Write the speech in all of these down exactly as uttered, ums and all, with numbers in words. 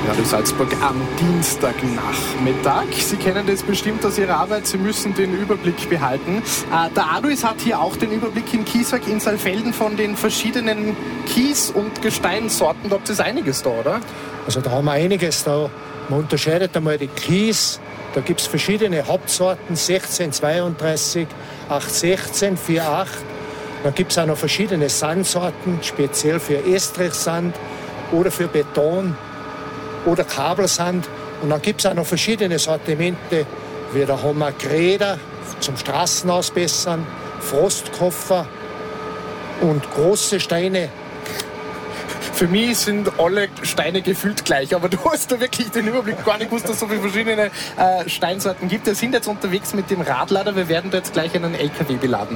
Radio Salzburg am Dienstagnachmittag. Sie kennen das bestimmt aus Ihrer Arbeit, Sie müssen den Überblick behalten. Äh, der Alois hat hier auch den Überblick im Kieswerk in Saalfelden von den verschiedenen Kies- und Gesteinssorten. Da habt ihr einiges da, oder? Also da haben wir einiges da. Man unterscheidet einmal die Kies. Da gibt es verschiedene Hauptsorten, sechzehn zweiunddreißig, acht sechzehn, vier acht. Dann gibt es auch noch verschiedene Sandsorten, speziell für Estrichsand oder für Beton oder Kabelsand. Und dann gibt es auch noch verschiedene Sortimente, wie da haben wir Gräder zum Straßenausbessern, Frostkoffer und große Steine. Für mich sind alle Steine gefühlt gleich, aber du hast da wirklich den Überblick, gar nicht gewusst, dass es so viele verschiedene äh, Steinsorten gibt. Wir sind jetzt unterwegs mit dem Radlader, wir werden da jetzt gleich einen L K W beladen.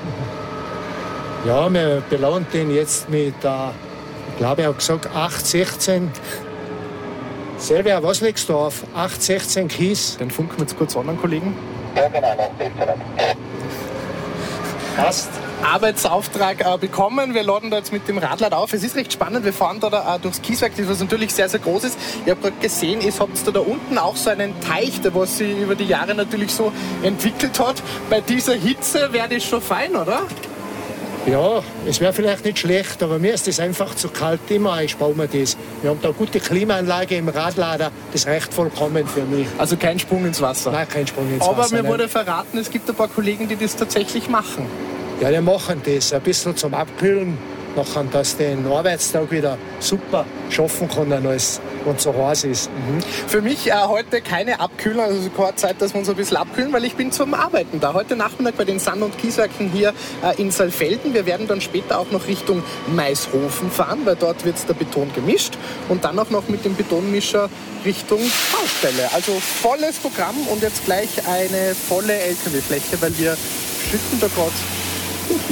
Ja, wir beladen den jetzt mit, äh, ich glaube, er hat gesagt, acht sechzehn. Silvia, was legst du auf? acht sechzehn Kies. Den funken wir jetzt kurz an, Kollegen. Ja, genau, acht sechzehn. Passt. Arbeitsauftrag äh, bekommen. Wir laden da jetzt mit dem Radlader auf. Es ist recht spannend. Wir fahren da, da äh, durchs Kieswerk, das was natürlich sehr, sehr groß ist. Ich habe gerade gesehen, ihr habt da, da unten auch so einen Teich, der was sich über die Jahre natürlich so entwickelt hat. Bei dieser Hitze wäre das schon fein, oder? Ja, es wäre vielleicht nicht schlecht, aber mir ist das einfach zu kalt. Immer ich baue mir das. Wir haben da eine gute Klimaanlage im Radlader. Das reicht vollkommen für mich. Also kein Sprung ins Wasser? Nein, kein Sprung ins aber Wasser. Aber mir nein. wurde verraten, es gibt ein paar Kollegen, die das tatsächlich machen. Ja, die machen das ein bisschen zum Abkühlen. Nachher, dass den Arbeitstag wieder super schaffen kann, als wenn es so heiß ist. Mhm. Für mich äh, heute keine Abkühlung, also keine Zeit, dass wir uns ein bisschen abkühlen, weil ich bin zum Arbeiten da. Heute Nachmittag bei den Sand- und Kieswerken hier äh, in Saalfelden. Wir werden dann später auch noch Richtung Maishofen fahren, weil dort wird der Beton gemischt. Und dann auch noch mit dem Betonmischer Richtung Baustelle. Also volles Programm und jetzt gleich eine volle L K W-Fläche, weil wir schütten da gerade